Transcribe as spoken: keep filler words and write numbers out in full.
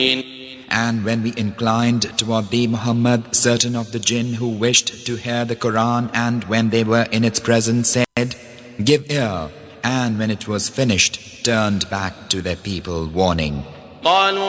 And when we inclined toward thee, Muhammad, certain of the jinn who wished to hear the Quran, and when they were in its presence said, "Give ear," and when it was finished, turned back to their people warning.